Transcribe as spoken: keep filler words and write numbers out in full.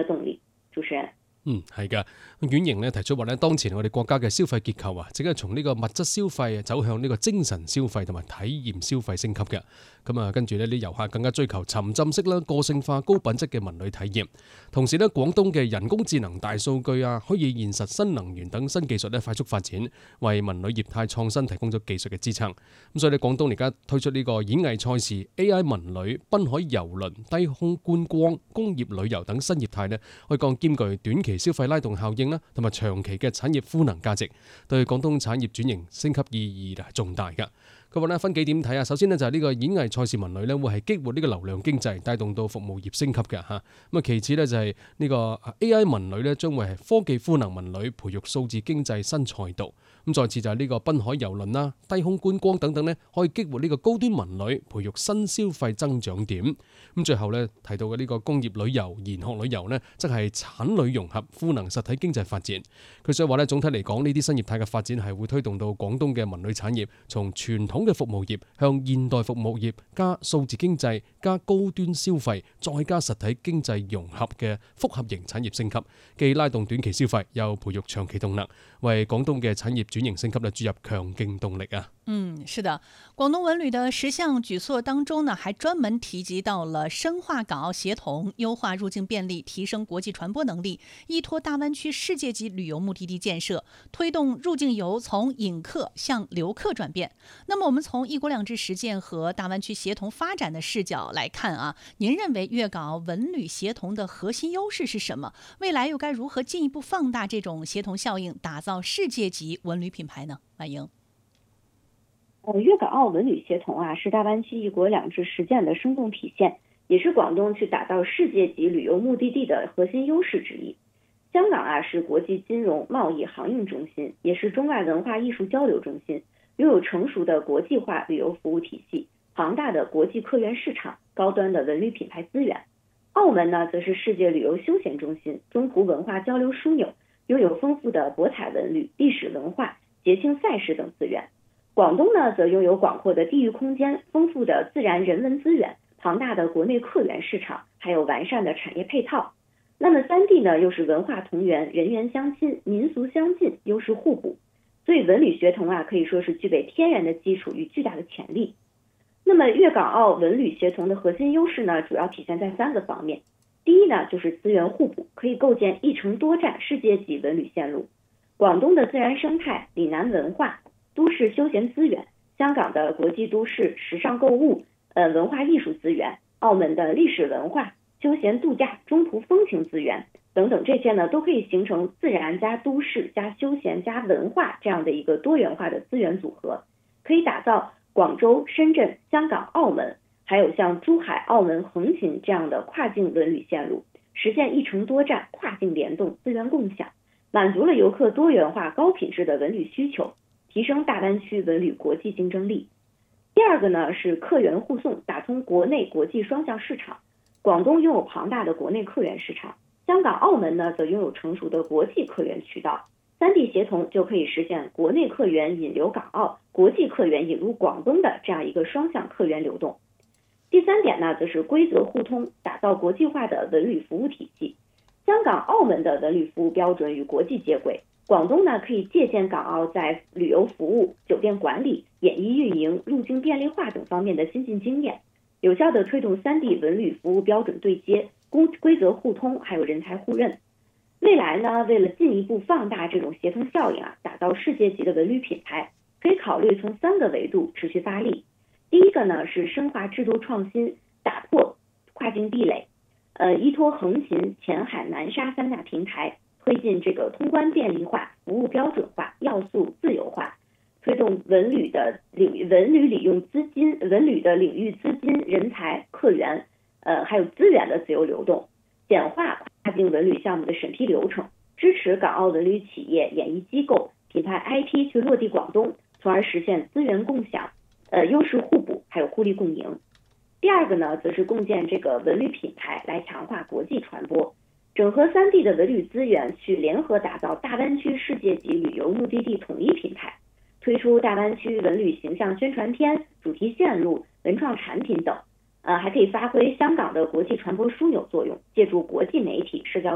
動力。主持人。 嗯，係㗎。阮瑩咧提出話咧，當前我哋國家嘅消費結構啊，正係從呢個物質消費走向呢個精神消費同埋體驗消費升級嘅。咁啊，跟住呢啲遊客更加追求沉浸式啦、個性化、高品質嘅文旅體驗。同時呢，廣東嘅人工智能、大數據啊、虛擬現實、新能源等新技術咧快速發展，為文旅業態創新提供咗技術嘅支撐。咁所以咧，廣東而家推出呢個演藝賽事、A I 文旅、濱海遊輪、低空觀光、工業旅遊等新業態呢，可以講兼具短期消費拉動效應啦，同埋長期嘅產業賦能價值，對廣東產業轉型升級意義係重大㗎。佢話咧分幾點睇啊？首先呢，就係呢個演藝賽事文旅咧會係激活呢個流量經濟，帶動到服務業升級嘅嚇。咁啊，其次呢，就係呢個 A I 文旅咧將會係科技賦能文旅，培育數字經濟新賽道。咁再次就係呢個濱海遊輪啦、低空觀光等等呢，可以激活呢個高端文旅，培育新消費增長點。咁最後呢，提到嘅呢個工業旅遊、研學旅遊呢，則係產旅融合，賦能實體經濟發展。佢所以話呢，總體嚟講，呢啲新業態嘅發展係會推動到廣東嘅文旅產業從傳統嘅服務業向現代服務業加數字經濟加高端消費再加實體經濟融合嘅複合型產業升級，既拉動短期消費，又培育長期動能，為廣東嘅產業轉型升級呢注入強勁動力啊！ 嗯，是的，廣東文旅的十項舉措當中呢，還專門提及到了深化港澳協同，優化入境便利，提升國際傳播能力，依託大灣區世界級旅遊目的地建設，推動入境遊從引客向留客轉變。那麼我們從一國兩制實踐和大灣區協同發展的視角來看啊，您認為粵港澳文旅協同的核心優勢是什麼？未來又該如何進一步放大這種協同效應，打造世界級文旅品牌呢？婉瑩。 呃，粵港澳文旅協同啊，是大灣區一國兩制實踐的生動體現，也是廣東去打造世界級旅遊目的地的核心優勢之一。香港啊，是國際金融、貿易、航運中心，也是中外文化藝術交流中心，擁有成熟的國際化旅遊服務體系，龐大的國際客源市場，高端的文旅品牌資源。澳門呢，則是世界旅遊休閒中心，中葡文化交流樞紐，擁有豐富的博彩文旅、歷史文化、節慶賽事等資源。廣東呢，則擁有廣闊的地域空間、豐富的自然人文資源、龐大的國內客源市場，還有完善的產業配套。那麼三地呢，又是文化同源、人員相親、民俗相近，優勢互補，所以文旅協同啊，可以說是具備天然的基礎與巨大的潛力。那麼粵港澳文旅協同的核心優勢呢，主要體現在三個方面。第一呢，就是資源互補，可以構建一城多站世界級文旅線路。廣東的自然生態、嶺南文化、都市休閒資源，香港的國際都市時尚購物、呃文化藝術資源，澳門的歷史文化、休閒度假、中葡風情資源等等，這些呢都可以形成自然加都市加休閒加文化這樣的一個多元化的資源組合，可以打造廣州、深圳、香港、澳門，還有像珠海、澳門、橫琴這樣的跨境文旅線路，實現一城多站、跨境聯動、資源共享，滿足了遊客多元化、高品質的文旅需求，提升大灣區文旅國際競爭力。第二個呢是客源互送，打通國內國際雙向市場。廣東擁有龐大的國內客源市場，香港、澳門呢則擁有成熟的國際客源渠道。三地協同就可以實現國內客源引流港澳，國際客源引入廣東的這樣一個雙向客源流動。第三點呢，則是規則互通，打造國際化的文旅服務體系。香港、澳門的文旅服務標準與國際接軌。廣東呢可以借鑑港澳在旅遊服務、酒店管理、演藝運營、入境便利化等方面的先進經驗，有效地推動三地文旅服務標準對接、公規則互通，還有人才互認。未來呢，為了進一步放大這種協同效應啊，打造世界級的文旅品牌，可以考慮從三個維度持續發力。第一個呢是深化制度創新，打破跨境壁壘，呃，依託橫琴、前海、南沙三大平台。推進這個通關便利化、服務標準化、要素自由化，推動文旅的領域文旅領用資金、文旅的領域資金、人才、客源，呃，還有資源的自由流動，簡化跨境文旅項目的審批流程，支持港澳文旅企業、演藝機構、品牌 I P 去落地廣東，從而實現資源共享、呃優勢互補，還有互利共贏。第二個呢，則是共建這個文旅品牌來強化國際傳播。整合三地的文旅資源，去聯合打造大灣區世界級旅遊目的地統一品牌，推出大灣區文旅形象宣傳片、主題線路、文創產品等。呃，還可以發揮香港的國際傳播樞紐作用，借助國際媒體、社交